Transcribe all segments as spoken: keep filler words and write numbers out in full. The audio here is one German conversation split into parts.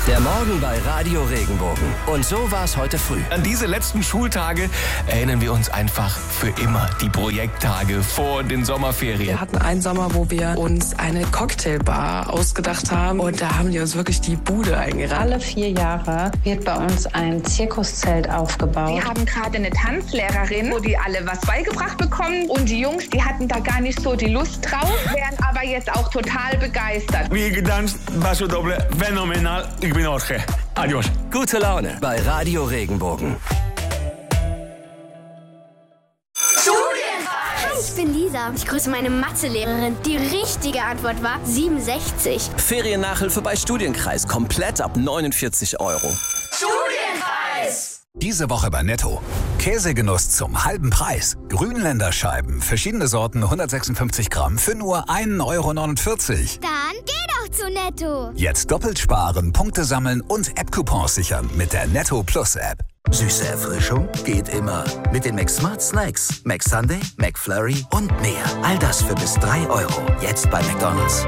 Der Morgen bei Radio Regenbogen. Und so war es heute früh. An diese letzten Schultage erinnern wir uns einfach für immer. Die Projekttage vor den Sommerferien. Wir hatten einen Sommer, wo wir uns eine Cocktailbar ausgedacht haben. Und da haben die uns wirklich die Bude eingerannt. Alle vier Jahre wird bei uns ein Zirkuszelt aufgebaut. Wir haben gerade eine Tanzlehrerin, wo die alle was beigebracht bekommen. Und die Jungs, die hatten da gar nicht so die Lust drauf, wären aber jetzt auch total begeistert. Wie getanzt, Basso Doble, phänomenal. Ich bin Jorge. Adios. Gute Laune bei Radio Regenbogen. Ich bin Lisa. Ich grüße meine Mathelehrerin. Die richtige Antwort war siebenundsechzig. Feriennachhilfe bei Studienkreis. Komplett ab neunundvierzig Euro. Studienkreis! Diese Woche bei Netto. Käsegenuss zum halben Preis. Grünländer Scheiben, verschiedene Sorten, hundertsechsundfünfzig Gramm für nur ein Euro neunundvierzig. Dann geh doch zu Netto. Jetzt doppelt sparen, Punkte sammeln und App-Coupons sichern mit der Netto Plus App. Süße Erfrischung geht immer. Mit den McSmart Snacks. McSunday, McFlurry und mehr. All das für bis drei Euro. Jetzt bei McDonald's.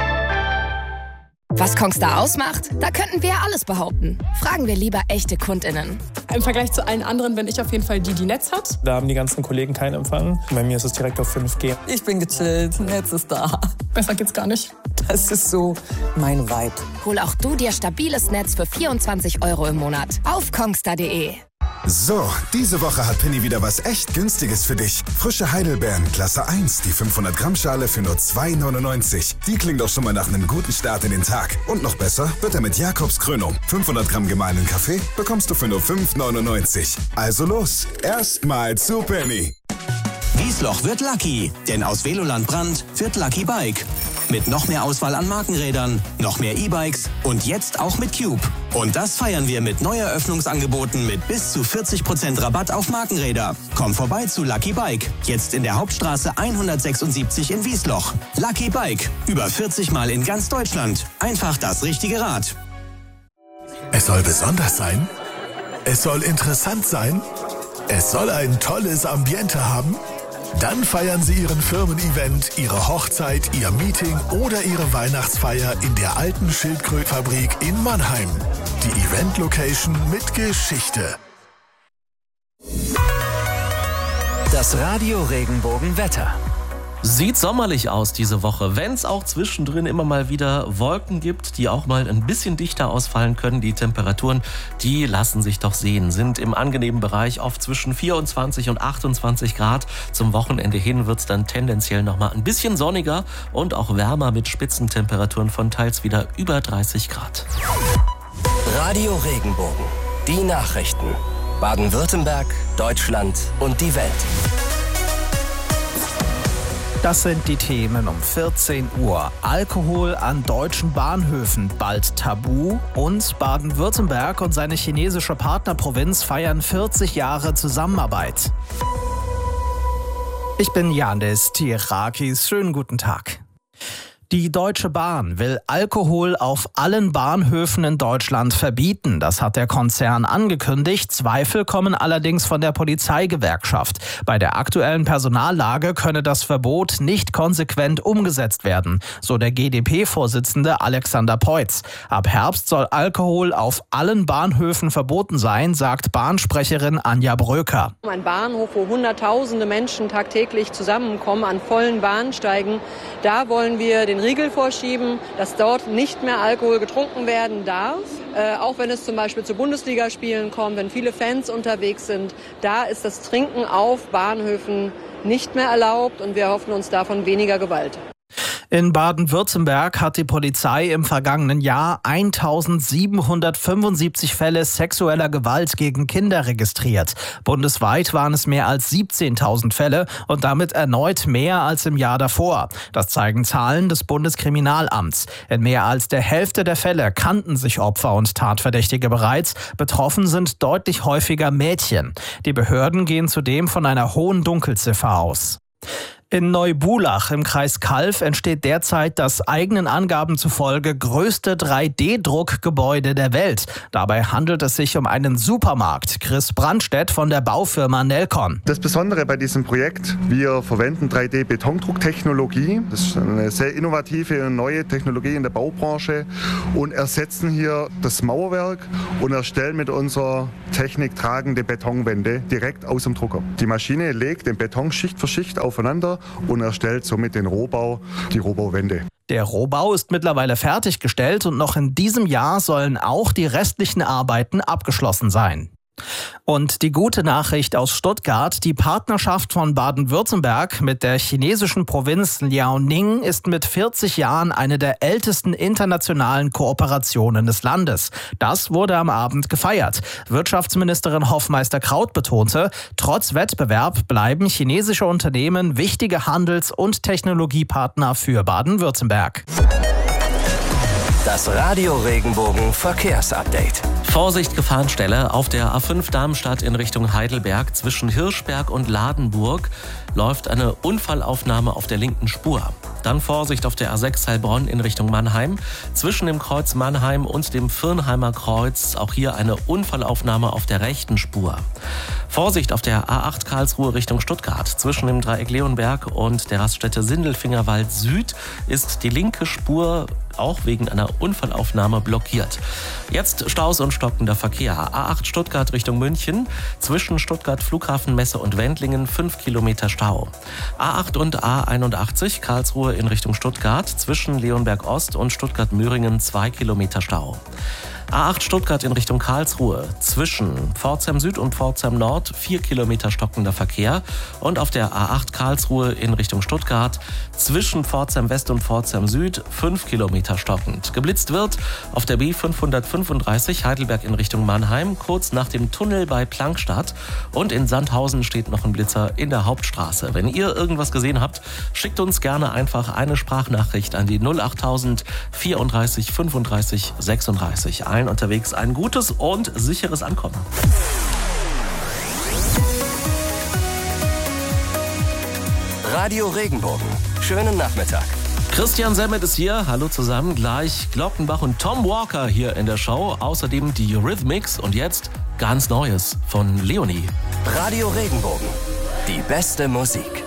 Was Kongstar ausmacht? Da könnten wir ja alles behaupten. Fragen wir lieber echte KundInnen. Im Vergleich zu allen anderen bin ich auf jeden Fall die, die Netz hat. Da haben die ganzen Kollegen keinen Empfang. Bei mir ist es direkt auf fünf G. Ich bin gechillt, Netz ist da. Besser geht's gar nicht. Das ist so mein Vibe. Hol auch du dir stabiles Netz für vierundzwanzig Euro im Monat auf kongstar punkt de. So, diese Woche hat Penny wieder was echt Günstiges für dich. Frische Heidelbeeren, Klasse eins, die fünfhundert Gramm Schale für nur zwei neunundneunzig. Die klingt doch schon mal nach einem guten Start in den Tag. Und noch besser wird er mit Jakobs Krönung. fünfhundert Gramm gemahlenen Kaffee bekommst du für nur fünf neunundneunzig. Also los, erstmal zu Penny. Wiesloch wird Lucky, denn aus Veloland Brand wird Lucky Bike. Mit noch mehr Auswahl an Markenrädern, noch mehr E-Bikes und jetzt auch mit Cube. Und das feiern wir mit Neueröffnungsangeboten mit bis zu vierzig Prozent Rabatt auf Markenräder. Komm vorbei zu Lucky Bike, jetzt in der Hauptstraße hundertsechsundsiebzig in Wiesloch. Lucky Bike, über vierzig Mal in ganz Deutschland. Einfach das richtige Rad. Es soll besonders sein. Es soll interessant sein. Es soll ein tolles Ambiente haben. Dann feiern Sie Ihren Firmen-Event, Ihre Hochzeit, Ihr Meeting oder Ihre Weihnachtsfeier in der alten Schildkrötfabrik in Mannheim. Die Event-Location mit Geschichte. Das Radio Regenbogen Wetter. Sieht sommerlich aus diese Woche, wenn es auch zwischendrin immer mal wieder Wolken gibt, die auch mal ein bisschen dichter ausfallen können. Die Temperaturen, die lassen sich doch sehen, sind im angenehmen Bereich oft zwischen vierundzwanzig und achtundzwanzig Grad. Zum Wochenende hin wird es dann tendenziell noch mal ein bisschen sonniger und auch wärmer mit Spitzentemperaturen von teils wieder über dreißig Grad. Radio Regenbogen, die Nachrichten. Baden-Württemberg, Deutschland und die Welt. Das sind die Themen um vierzehn Uhr. Alkohol an deutschen Bahnhöfen bald tabu und Baden-Württemberg und seine chinesische Partnerprovinz feiern vierzig Jahre Zusammenarbeit. Ich bin Yandis Tirakis. Schönen guten Tag. Die Deutsche Bahn will Alkohol auf allen Bahnhöfen in Deutschland verbieten. Das hat der Konzern angekündigt. Zweifel kommen allerdings von der Polizeigewerkschaft. Bei der aktuellen Personallage könne das Verbot nicht konsequent umgesetzt werden, so der G D P-Vorsitzende Alexander Peutz. Ab Herbst soll Alkohol auf allen Bahnhöfen verboten sein, sagt Bahnsprecherin Anja Bröker. Ein Bahnhof, wo hunderttausende Menschen tagtäglich zusammenkommen an vollen Bahnsteigen, da wollen wir den Riegel vorschieben, dass dort nicht mehr Alkohol getrunken werden darf. Äh, auch wenn es zum Beispiel zu Bundesligaspielen kommt, wenn viele Fans unterwegs sind, da ist das Trinken auf Bahnhöfen nicht mehr erlaubt und wir hoffen uns davon weniger Gewalt. In Baden-Württemberg hat die Polizei im vergangenen Jahr eintausendsiebenhundertfünfundsiebzig Fälle sexueller Gewalt gegen Kinder registriert. Bundesweit waren es mehr als siebzehntausend Fälle und damit erneut mehr als im Jahr davor. Das zeigen Zahlen des Bundeskriminalamts. In mehr als der Hälfte der Fälle kannten sich Opfer und Tatverdächtige bereits. Betroffen sind deutlich häufiger Mädchen. Die Behörden gehen zudem von einer hohen Dunkelziffer aus. In Neubulach im Kreis Calw entsteht derzeit das eigenen Angaben zufolge größte drei D Druckgebäude der Welt. Dabei handelt es sich um einen Supermarkt. Chris Brandstedt von der Baufirma Nelcon. Das Besondere bei diesem Projekt, wir verwenden drei D Betondrucktechnologie. Das ist eine sehr innovative und neue Technologie in der Baubranche und ersetzen hier das Mauerwerk und erstellen mit unserer Technik tragende Betonwände direkt aus dem Drucker. Die Maschine legt den Beton Schicht für Schicht aufeinander und erstellt somit den Rohbau, die Rohbauwände. Der Rohbau ist mittlerweile fertiggestellt und noch in diesem Jahr sollen auch die restlichen Arbeiten abgeschlossen sein. Und die gute Nachricht aus Stuttgart: Die Partnerschaft von Baden-Württemberg mit der chinesischen Provinz Liaoning ist mit vierzig Jahren eine der ältesten internationalen Kooperationen des Landes. Das wurde am Abend gefeiert. Wirtschaftsministerin Hoffmeister-Kraut betonte, trotz Wettbewerb bleiben chinesische Unternehmen wichtige Handels- und Technologiepartner für Baden-Württemberg. Das Radio Regenbogen Verkehrsupdate. Vorsicht, Gefahrenstelle. Auf der A fünf Darmstadt in Richtung Heidelberg zwischen Hirschberg und Ladenburg läuft eine Unfallaufnahme auf der linken Spur. Dann Vorsicht auf der A sechs Heilbronn in Richtung Mannheim. Zwischen dem Kreuz Mannheim und dem Virnheimer Kreuz auch hier eine Unfallaufnahme auf der rechten Spur. Vorsicht auf der A acht Karlsruhe Richtung Stuttgart. Zwischen dem Dreieck Leonberg und der Raststätte Sindelfingerwald Süd ist die linke Spur auch wegen einer Unfallaufnahme blockiert. Jetzt Staus und stockender Verkehr. A acht Stuttgart Richtung München. Zwischen Stuttgart Flughafenmesse und Wendlingen fünf Kilometer Stau. A acht und A einundachtzig Karlsruhe in Richtung Stuttgart. Zwischen Leonberg Ost und Stuttgart-Möhringen zwei Kilometer Stau. A acht Stuttgart in Richtung Karlsruhe. Zwischen Pforzheim Süd und Pforzheim Nord vier Kilometer stockender Verkehr. Und auf der A acht Karlsruhe in Richtung Stuttgart zwischen Pforzheim West und Pforzheim Süd fünf Kilometer stockend. Geblitzt wird auf der B fünfhundertfünfunddreißig Heidelberg in Richtung Mannheim, kurz nach dem Tunnel bei Plankstadt. Und in Sandhausen steht noch ein Blitzer in der Hauptstraße. Wenn ihr irgendwas gesehen habt, schickt uns gerne einfach eine Sprachnachricht an die null achttausend vierunddreißig fünfunddreißig sechsunddreißig. Allen unterwegs ein gutes und sicheres Ankommen. Radio Regenbogen. Schönen Nachmittag. Christian Semmet ist hier. Hallo zusammen. Gleich Glockenbach und Tom Walker hier in der Show. Außerdem die Eurythmics und jetzt ganz Neues von Leonie. Radio Regenbogen. Die beste Musik.